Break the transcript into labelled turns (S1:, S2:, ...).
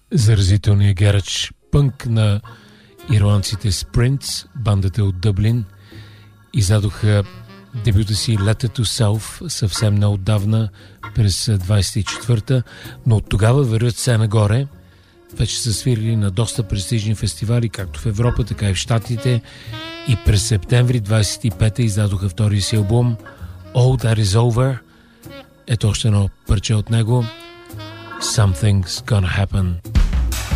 S1: Заразителният гарадж пънк на ирландците Sprints, бандата от Дъблин, издадоха дебюта си Letter to Self съвсем неотдавна, през 24-та, но от тогава вървят все нагоре. Вече са свирили на доста престижни фестивали, както в Европа, така и в Щатите, и през септември 25-та издадоха втория си албум All That Is Over. Ето още едно парче от него. Something's Gonna Happen.